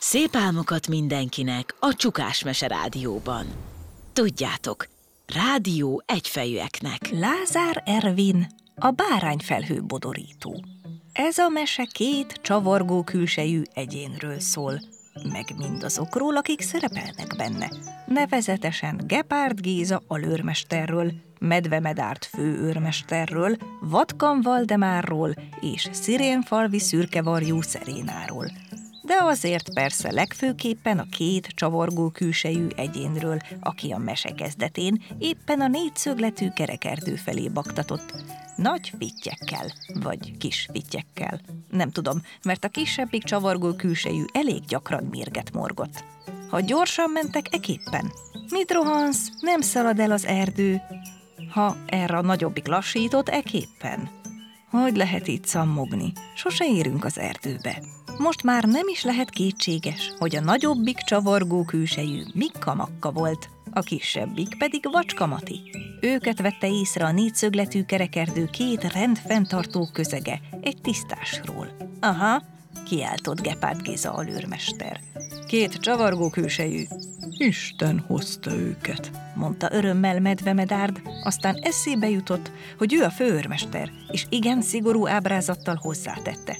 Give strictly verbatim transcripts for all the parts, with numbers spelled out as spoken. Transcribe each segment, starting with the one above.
Szép álmokat mindenkinek a Csukás Mese Rádióban. Tudjátok, rádió egyfejűeknek. Lázár Ervin, a bárányfelhő bodorító. Ez a mese két csavargó külsejű egyénről szól, meg mindazokról, akik szerepelnek benne. Nevezetesen Gepárd Géza alőrmesterről, Medve Medárd főőrmesterről, Vatkan Valdemárról és Szirénfalvi szürkevarjú Szerénáról. De azért persze legfőképpen a két csavargó külsejű egyénről, aki a mese kezdetén éppen a négyszögletű kerekerdő felé baktatott. Nagy fittyekkel, vagy kis fittyekkel. Nem tudom, mert a kisebbik csavargó külsejű elég gyakran mérget morgott. Ha gyorsan mentek, eképpen. Mit rohansz? Nem szalad el az erdő. Ha erre a nagyobbik lassított, eképpen. Hogy lehet itt szammogni? Sose érünk az erdőbe. Most már nem is lehet kétséges, hogy a nagyobbik csavargó külsejű Mikka Makka volt, a kisebbik pedig Vacska Mati. Őket vette észre a négyszögletű kerekerdő két rendfenntartó közege egy tisztásról. Aha, kiáltott Gepárd Géza alőrmester. Két csavargó külsejű. Isten hozta őket, mondta örömmel Medve Medárd, aztán eszébe jutott, hogy ő a főőrmester, és igen szigorú ábrázattal hozzátette.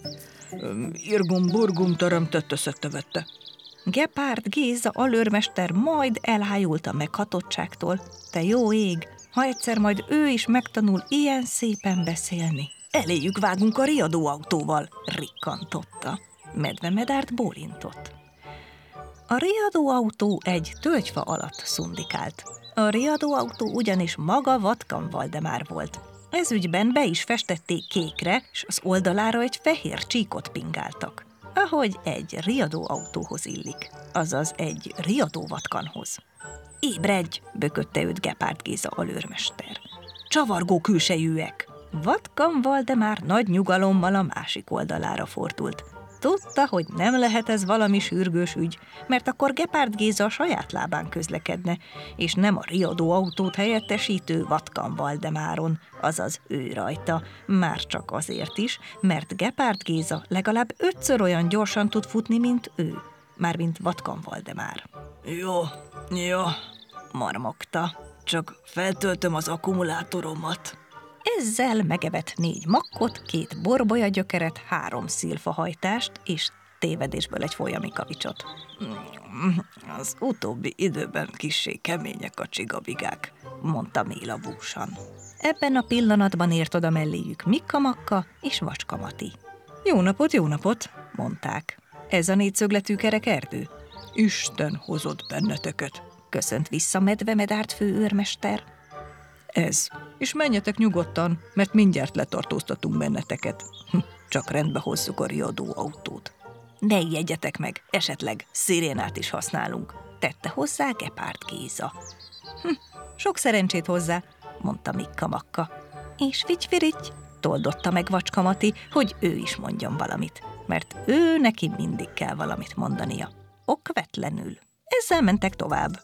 Irgum-burgum teremtette, szedte-vette. Gepárd Géza alőrmester majd elhájult a meghatottságtól. Te jó ég, ha egyszer majd ő is megtanul ilyen szépen beszélni. Eléjük vágunk a riadóautóval, rikkantotta. Medve Medárd bólintott. A riadóautó egy tölgyfa alatt szundikált. A riadóautó ugyanis maga Vatkan Valdemár volt. Ez ügyben be is festették kékre, és az oldalára egy fehér csíkot pingáltak. Ahogy egy riadóautóhoz illik, azaz egy riadóvatkanhoz. Ébredj, bökötte őt Gepárd Géza alőrmester. Csavargó külsejűek! Vatkan Valdemár nagy nyugalommal a másik oldalára fordult. Tudta, hogy nem lehet ez valami sürgős ügy, mert akkor Gepárd Géza a saját lábán közlekedne, és nem a riadóautót helyettesítő Vatkan Valdemáron, azaz ő rajta, már csak azért is, mert Gepárd Géza legalább ötször olyan gyorsan tud futni, mint ő, mármint Vatkan Valdemár. Jó, jó, marmogta, csak feltöltöm az akkumulátoromat. Ezzel megevett négy makkot, két borbolyagyökeret, három szilfahajtást és tévedésből egy folyami kavicsot. Az utóbbi időben kissé kemények a csigabigák, mondta Méla búsan. Ebben a pillanatban ért oda melléjük Mikka Makka és Vacska Mati. Jó napot, jó napot, mondták. Ez a négyszögletű kerekerdő? Isten hozott benneteket, köszönt vissza Medve Medárd főőrmester. Ez. És menjetek nyugodtan, mert mindjárt letartóztatunk benneteket. Csak rendbe hozzuk a riadóautót. Ne ijedjetek meg, esetleg szirénát is használunk, tette hozzá Gepárd Géza. Hm, sok szerencsét hozzá, mondta Mikka Makka. És figyfirigy, toldotta meg Vacska Mati, hogy ő is mondjon valamit, mert ő neki mindig kell valamit mondania. Okvetlenül. Ezzel mentek tovább.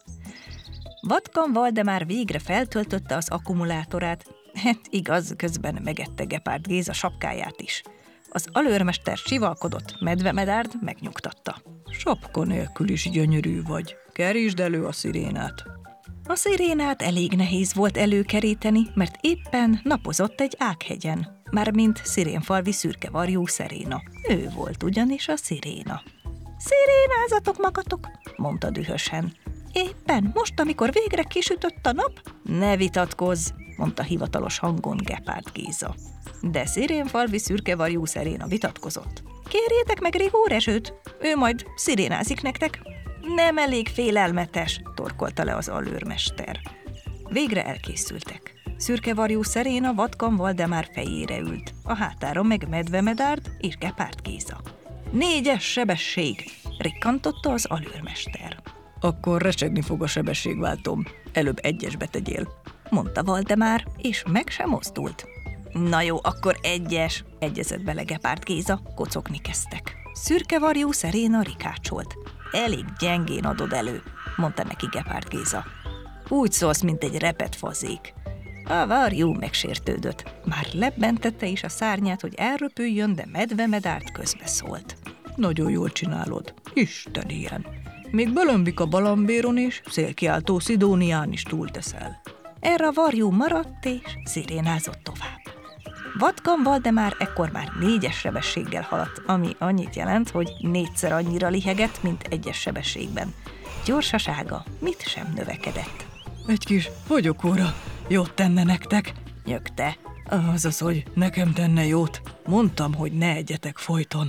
Vatkan Valdemár végre feltöltötte az akkumulátorát, hát igaz, közben megette Gepárd Géza sapkáját is. Az alőrmester sivalkodott, Medve Medárd megnyugtatta. Sapka nélkül is gyönyörű vagy, kerítsd elő a szirénát. A szirénát elég nehéz volt előkeríteni, mert éppen napozott egy ághegyen, mármint Szirénfalvi szürkevarjú Szeréna. Ő volt ugyanis a sziréna. Szirénázatok magatok, mondta dühösen. Éppen most, amikor végre kisütött a nap? Ne vitatkozz, mondta hivatalos hangon Gepárd Géza. De Szirénfalvi szürkevarjú Szeréna vitatkozott. Kérjétek meg Rigó Rezsőt, ő majd szirénázik nektek. Nem elég félelmetes, torkolta le az alőrmester. Végre elkészültek. Szürkevarjú Szeréna Vatkan Valdemár fejére ült, a hátáron meg Medve Medárd és Gepárd Géza. Négyes sebesség, rikkantotta az alőrmester. Akkor recsegni fog a sebességváltom, előbb egyesbe tegyél, mondta Valdemár, és meg sem mozdult. Na jó, akkor egyes, egyezett bele Gepárd Géza, kocogni kezdtek. Szürkevarjú Szeréna rikácsolt. Elég gyengén adod elő, mondta neki Gepárd Géza. Úgy szólsz, mint egy repett fazék. A varjú megsértődött. Már lebbentette is a szárnyát, hogy elröpüljön, de Medve Medárd közbeszólt. Nagyon jól csinálod. Isten ilyen. Még Bölömbik a Balambéron és Szélkiáltó Szidónián is túlteszel. Erre a varjú maradt, és szirénázott tovább. Vatkan Valdemár ekkor már négyes sebességgel haladt, ami annyit jelent, hogy négyszer annyira lihegett, mint egyes sebességben. Gyorsasága mit sem növekedett. Egy kis fogyókúra jót tenne nektek. Nyögte. Azaz, hogy nekem tenne jót. Mondtam, hogy ne egyetek folyton.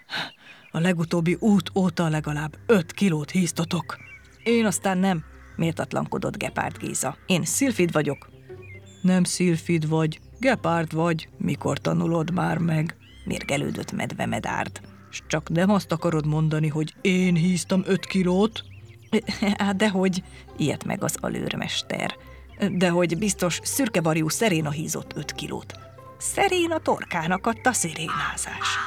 A legutóbbi út óta legalább öt kilót híztatok. Én aztán nem, méltatlankodott Gepárd Géza. Én Szilfid vagyok. Nem Szilfid vagy, Gepárd vagy. Mikor tanulod már meg? Mérgelődött Medve Medárd. S csak nem azt akarod mondani, hogy én híztam öt kilót? Hát dehogy, ilyet meg az alőrmester. Dehogy biztos szürkebarjú Szeréna hízott öt kilót. Szeréna torkának adta szirénázás.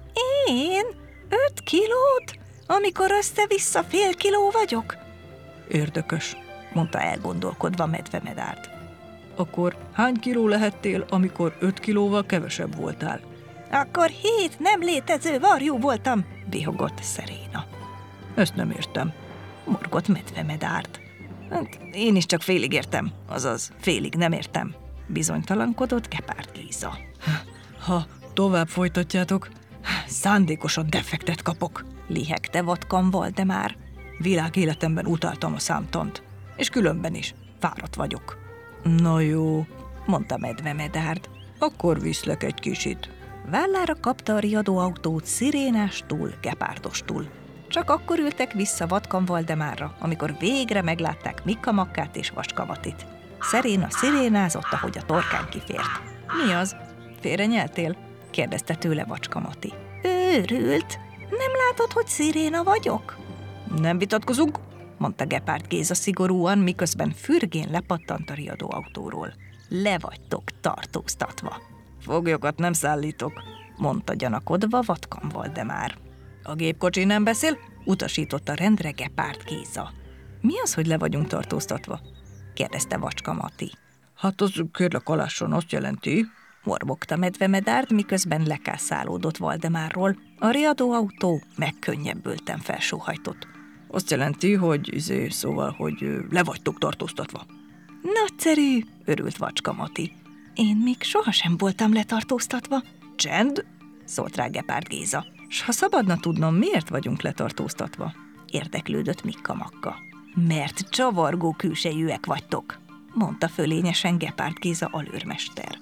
Én? Öt kilót? Amikor össze-vissza fél kiló vagyok? Érdekes, mondta elgondolkodva Medve Medárd. Akkor hány kiló lehettél, amikor öt kilóval kevesebb voltál? Akkor hét nem létező varjú voltam, bihogott Szeréna. Ezt nem értem, morgott Medve Medárd. Hát én is csak félig értem, azaz félig nem értem, bizonytalankodott Gepárd Géza. Ha tovább folytatjátok, szándékosan defektet kapok, lihegte Vatkan Valdemár. Világéletemben utáltam a számtant, és különben is fáradt vagyok. Na jó, mondta Medve Medárd. Akkor viszlek egy kicsit. Vállára kapta a riadóautót szirénástól, Gepárdostól. Csak akkor ültek vissza Vatkan Valdemárra, amikor végre meglátták Mikka Makkát és Vacskamatit. Szeréna szirénázott, ahogy a torkán kifért. Mi az? Félre nyeltél? kérdezte tőle Vacskamati. Őrült? Nem látod, hogy sziréna vagyok? Nem vitatkozunk, mondta Gepárd Géza szigorúan, miközben fürgén lepattant a riadóautóról. Le vagytok tartóztatva. Foglyokat nem szállítok, mondta gyanakodva Vatkan Valdemár. A gépkocsi nem beszél? Utasította rendre Gepárd Géza. Mi az, hogy le vagyunk tartóztatva? kérdezte Vacskamati. Hát az kérlek alásson azt jelenti, mormogta Medve Medárd, miközben lekászálódott Valdemárról. A riadóautó megkönnyebbülten felsóhajtott. Azt jelenti, hogy izé, szóval, hogy le vagytok tartóztatva. Nagyszerű, örült Vacskamati. Én még sohasem voltam letartóztatva. Csend, szólt rá Gepárd Géza. S ha szabadna tudnom, miért vagyunk letartóztatva? Érdeklődött Mikka Makka. Mert csavargó külsejűek vagytok, mondta fölényesen Gepárd Géza alőrmester.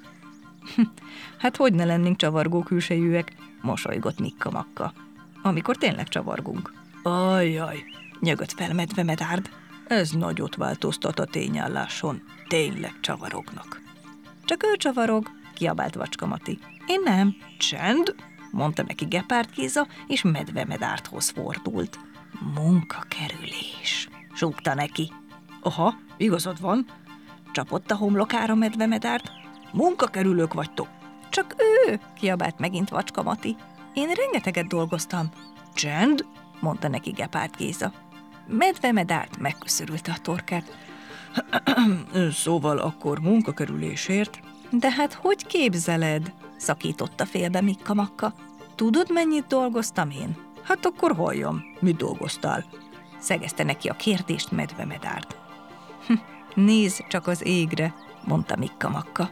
Hát hogy ne lennénk csavargó külsejűek, mosolygott Mikka Makka, amikor tényleg csavargunk. Ajjaj, nyögött fel Medve Medárd. Ez nagyot változtat a tényálláson. Tényleg csavarognak. Csak ő csavarog, kiabált Vacskamati. Én nem. Csend, mondta neki Gepárd Géza, és Medve Medárdhoz fordult. Munkakerülés, súgta neki. Aha, igazad van, csapott a homlokára Medve Medárd. Munkakerülők vagytok. Csak ő, kiabált megint Vacskamati. Én rengeteget dolgoztam. Csend, mondta neki Gepárd Géza. Medve Medárd megköszörülte a torkát. Szóval akkor munkakerülésért? De hát hogy képzeled? Szakította félbe Mikka Makka. Tudod, mennyit dolgoztam én? Hát akkor halljam, mit dolgoztál? Szegezte neki a kérdést Medve Medárd. Hm, nézd csak az égre, mondta Mikka Makka.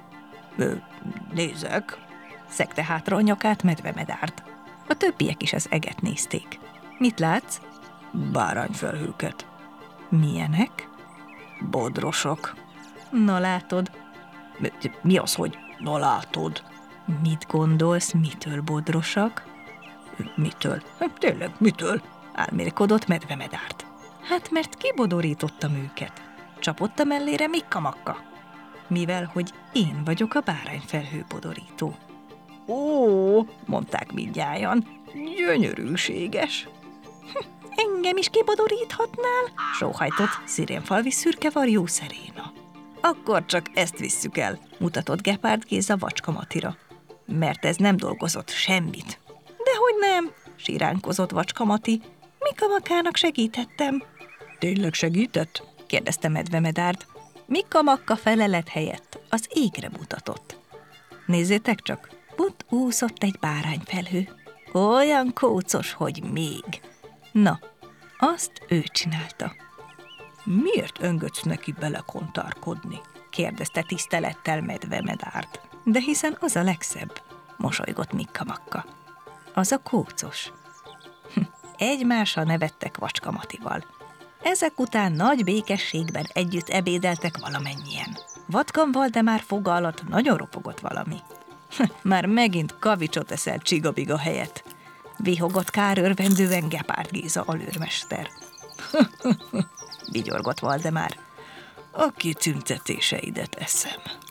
Nézek, szegte hátra a nyakát Medve Medárd. A többiek is az eget nézték. Mit látsz? Bárányfelhőket. Milyenek? Bodrosok. Na látod. Mi, mi az, hogy na látod? Mit gondolsz, mitől bodrosak? Mitől? Hát tényleg, mitől? Álmélkodott Medve Medárd. Hát mert kibodorítottam őket. Csapott a mellére Mikka Makka. Mivel, hogy én vagyok a bárányfelhő bodorító. Ó, mondták mindnyájan, gyönyörűséges. Hm, engem is kibodoríthatnál? Sóhajtott szirénfalvi szürkevarjú Szeréna. Akkor csak ezt visszük el, mutatott Gepárd Géza Vacskamatira. Mert ez nem dolgozott semmit. Dehogy nem, siránkozott Vacskamati. Mikka Makkának segítettem. Tényleg segített? kérdezte Medve Medárd. Mikka Makka felelet helyett az égre mutatott. Nézzétek csak, ott úszott egy bárányfelhő. olyan kócos, hogy még. Na, azt ő csinálta. Miért engedsz neki belekontárkodni? Kérdezte tisztelettel medve Medárt. De hiszen az a legszebb, mosolygott Mikka Makka. Az a kócos. Hm, egymásra nevettek Vacska Matival. Ezek után nagy békességben együtt ebédeltek valamennyien. Vatkan Valdemár foga alatt nagyon ropogott valami. Már megint kavicsot eszel csigabiga helyett. Vihogott kárörvendően Gepárd Géza alőrmester. Vigyorgott Valdemár. A kitüntetéseidet eszem.